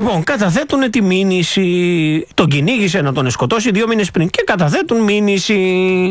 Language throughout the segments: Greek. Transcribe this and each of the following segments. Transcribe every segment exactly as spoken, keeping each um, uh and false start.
Λοιπόν, καταθέτουν τη μήνυση. Τον κυνήγησε να τον σκοτώσει δύο μήνες πριν και καταθέτουν μήνυση.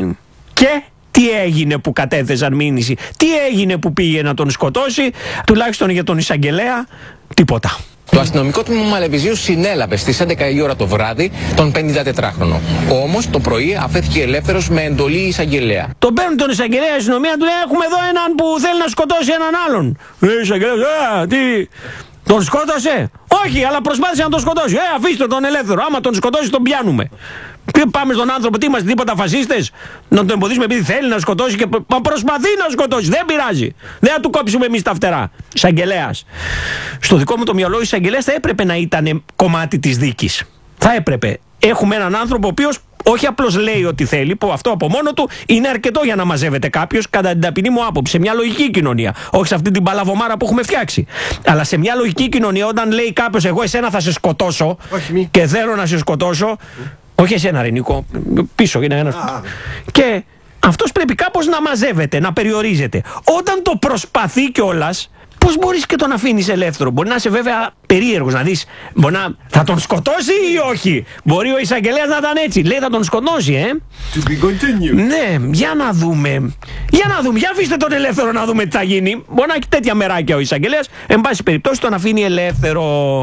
Και τι έγινε που κατέθεσαν μήνυση, τι έγινε που πήγε να τον σκοτώσει, τουλάχιστον για τον εισαγγελέα, τίποτα. Το αστυνομικό τμήμα Μαλεβιζίου συνέλαβε στις έντεκα η ώρα το βράδυ τον πενηντατετράχρονο. Όμως το πρωί αφέθηκε ελεύθερος με εντολή εισαγγελέα. Τον παίρνουν τον εισαγγελέα η αστυνομία, του λέει: έχουμε εδώ έναν που θέλει να σκοτώσει έναν άλλον. Ε, εισαγγελέας, ε, τι. Τον σκότωσε? Όχι, αλλά προσπάθησε να τον σκοτώσει. Ε, αφήστε τον ελεύθερο. Άμα τον σκοτώσει, τον πιάνουμε. Πάμε στον άνθρωπο, τι είμαστε, τίποτα φασίστες? Να τον εμποδίσουμε επειδή θέλει να σκοτώσει και προ... προσπαθεί να σκοτώσει. Δεν πειράζει. Δεν θα του κόψουμε εμείς τα φτερά. Εισαγγελέας. Στο δικό μου το μυαλό, ο εισαγγελέας θα έπρεπε να ήταν κομμάτι της δίκης. Θα έπρεπε. Έχουμε έναν άνθρωπο ο οποίος όχι απλώς λέει ότι θέλει, που αυτό από μόνο του είναι αρκετό για να μαζεύεται κάποιος, κατά την ταπεινή μου άποψη, σε μια λογική κοινωνία. Όχι σε αυτή την παλαβομάρα που έχουμε φτιάξει. Αλλά σε μια λογική κοινωνία, όταν λέει κάποιος: εγώ εσένα θα σε σκοτώσω και θέλω να σε σκοτώσω. Όχι εσένα, ρε Νίκο, πίσω είναι ένας. Ah. Και αυτός πρέπει κάπως να μαζεύεται, να περιορίζεται. Όταν το προσπαθεί κιόλας, πώς μπορείς και τον αφήνεις ελεύθερο? Μπορεί να είσαι βέβαια περίεργος, να δεις, μπορεί να θα τον σκοτώσει ή όχι. Μπορεί ο εισαγγελέας να ήταν έτσι. Λέει θα τον σκοτώσει, ε. To be continued. Ναι, για να δούμε. Για να δούμε, για αφήστε τον ελεύθερο να δούμε τι θα γίνει. Μπορεί να έχει τέτοια μεράκια ο εισαγγελέας. Εν πάση περιπτώσει τον αφήνει ελεύθερο.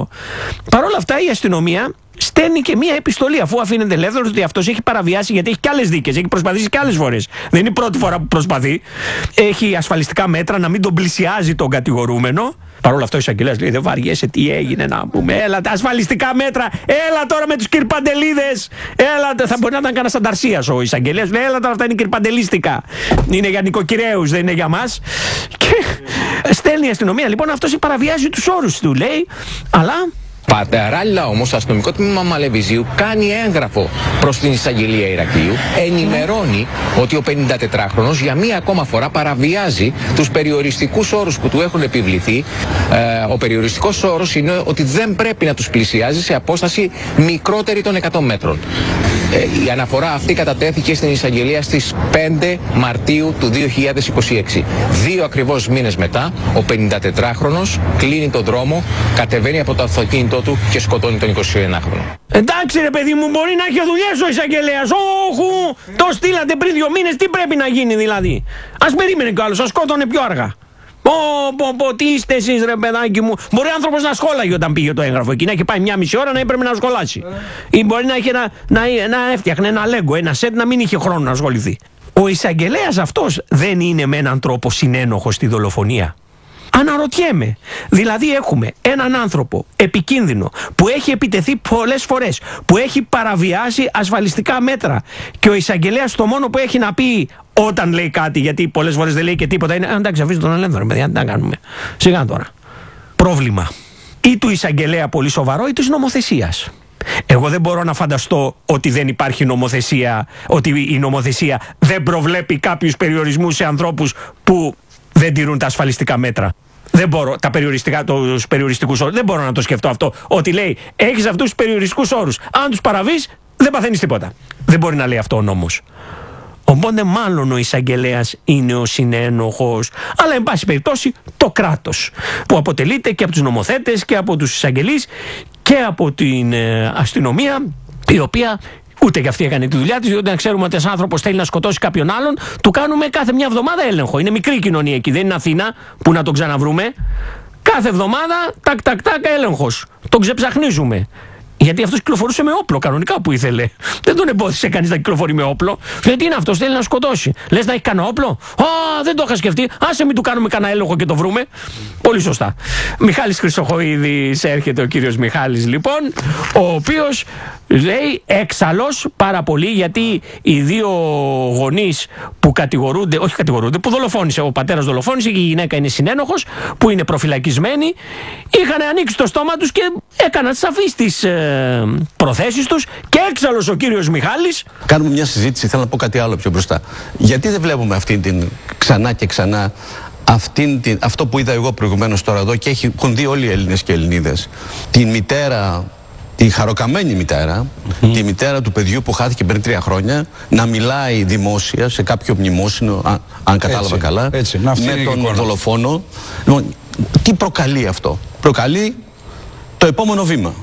Παρ' όλα αυτά η αστυνομία στέλνει και μία επιστολή, αφού αφήνεται ελεύθερο, ότι αυτός έχει παραβιάσει, γιατί έχει και άλλες δίκες, έχει προσπαθήσει και άλλες φορές. Δεν είναι η πρώτη φορά που προσπαθεί. Έχει ασφαλιστικά μέτρα να μην τον πλησιάζει τον κατηγορούμενο. Παρ' όλα αυτό ο εισαγγελέας λέει: δεν βαριέσαι, τι έγινε να πούμε. Έλα, τα ασφαλιστικά μέτρα. Έλα τώρα με τους κυρπαντελίδες. Έλα, θα μπορεί να ήταν κανένα ανταρσίας ο εισαγγελέας. Λέει: έλα τώρα, αυτά είναι κυρπαντελίστικα. Είναι για νοικοκυρέους, δεν είναι για μας. Και στέλνει η αστυνομία. Λοιπόν, αυτός παραβιάζει τους όρους του, λέει, αλλά. Παράλληλα όμως, το αστυνομικό τμήμα Μαλεβιζίου κάνει έγγραφο προς την εισαγγελία Ηρακλείου, ενημερώνει ότι ο πενηντατετράχρονος για μία ακόμα φορά παραβιάζει τους περιοριστικούς όρους που του έχουν επιβληθεί. Ε, ο περιοριστικός όρος είναι ότι δεν πρέπει να τους πλησιάζει σε απόσταση μικρότερη των εκατό μέτρων. Ε, η αναφορά αυτή κατατέθηκε στην εισαγγελία στις πέντε Μαρτίου του δύο χιλιάδες είκοσι έξι. Δύο ακριβώς μήνες μετά, ο πενηντατετράχρονος κλείνει τον δρόμο, κατεβαίνει από το αυτοκίνητο του και σκοτώνει τον εικοσιενάχρονο. Εντάξει ρε παιδί μου, μπορεί να έχει δουλειές ο εισαγγελέας. Όχου, το στείλατε πριν δύο μήνες, τι πρέπει να γίνει δηλαδή? Ας περίμενε κι άλλος, ας σκότωνε πιο αργά. Πω, πω, πω, τι είστε εσείς ρε παιδάκι μου. Μπορεί ο άνθρωπος να σχόλαγε όταν πήγε το έγγραφο εκεί, να έχει πάει μια μισή ώρα να έπρεπε να σχολάσει. Ε. Ή μπορεί να, είχε να, να, να έφτιαχνε ένα λέγκο, ένα σετ, να μην είχε χρόνο να ασχοληθεί. Ο εισαγγελέας αυτός δεν είναι με έναν τρόπο συνένοχος στη δολοφονία? Αναρωτιέμαι. Δηλαδή έχουμε έναν άνθρωπο επικίνδυνο που έχει επιτεθεί πολλές φορές, που έχει παραβιάσει ασφαλιστικά μέτρα, και ο εισαγγελέας το μόνο που έχει να πει όταν λέει κάτι, γιατί πολλές φορές δεν λέει και τίποτα, είναι εντάξει, αφήστε τον ελεύθερο, παιδιά, τι να κάνουμε. Σιγά τώρα. Πρόβλημα ή του εισαγγελέα πολύ σοβαρό ή της νομοθεσίας. Εγώ δεν μπορώ να φανταστώ ότι δεν υπάρχει νομοθεσία, ότι η νομοθεσία δεν προβλέπει κάποιους περιορισμούς σε ανθρώπους που δεν τηρούν τα ασφαλιστικά μέτρα. Δεν μπορώ, τα περιοριστικά, τους περιοριστικούς όρους, δεν μπορώ να το σκεφτώ αυτό. Ότι λέει, έχεις αυτούς τους περιοριστικούς όρους. Αν τους παραβείς, δεν παθαίνεις τίποτα. Δεν μπορεί να λέει αυτό ο νόμος. Οπότε μάλλον ο εισαγγελέας είναι ο συνένοχος. Αλλά εν πάση περιπτώσει το κράτος, που αποτελείται και από τους νομοθέτες και από τους εισαγγελείς και από την ε, αστυνομία, η οποία ούτε και αυτή έκανε τη δουλειά της, διότι αν ξέρουμε ότι ένας άνθρωπος θέλει να σκοτώσει κάποιον άλλον, του κάνουμε κάθε μια εβδομάδα έλεγχο. Είναι μικρή κοινωνία εκεί, δεν είναι Αθήνα που να τον ξαναβρούμε. Κάθε εβδομάδα, τακ τακ τακ, έλεγχος. Τον ξεψαχνίζουμε. Γιατί αυτός κυκλοφορούσε με όπλο κανονικά που ήθελε. Δεν τον εμπόδισε κανείς να κυκλοφορεί με όπλο. Γιατί είναι αυτός, θέλει να σκοτώσει. Λες να έχει κανένα όπλο? Α, δεν το είχα σκεφτεί. Άσε μην του κάνουμε κανένα έλεγχο και το βρούμε. Πολύ σωστά. Μιχάλης Χρυσοχοίδης, έρχεται ο κύριος Μιχάλης λοιπόν, ο οποίος λέει έξαλλος πάρα πολύ, γιατί οι δύο γονείς που κατηγορούνται, όχι κατηγορούνται, που δολοφόνησε, ο πατέρας δολοφόνησε και η γυναίκα είναι συνένοχος, που είναι προφυλακισμένοι, είχαν ανοίξει το στόμα τους και έκαναν σαφείς τις ε, προθέσεις τους, και έξαλλος ο κύριος Μιχάλης. Κάνουμε μια συζήτηση, θέλω να πω κάτι άλλο πιο μπροστά. Γιατί δεν βλέπουμε αυτήν την ξανά και ξανά, αυτήν την, αυτό που είδα εγώ προηγουμένως τώρα εδώ και έχουν δει όλοι οι Έλληνες και Ελληνίδες, την μητέρα, τη χαροκαμένη μητέρα, mm-hmm. τη μητέρα του παιδιού που χάθηκε πριν τρία χρόνια, να μιλάει δημόσια σε κάποιο μνημόσυνο, αν, αν κατάλαβα έτσι, καλά, έτσι, με τον δολοφόνο. Λοιπόν, τι προκαλεί αυτό? Προκαλεί το επόμενο βήμα.